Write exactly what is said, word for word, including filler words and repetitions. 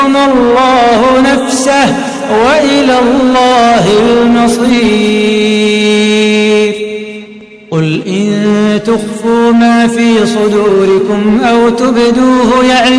الله نفسه وإلى الله المصير. قل إن تخفوا ما في صدوركم أو تبدوه يعلم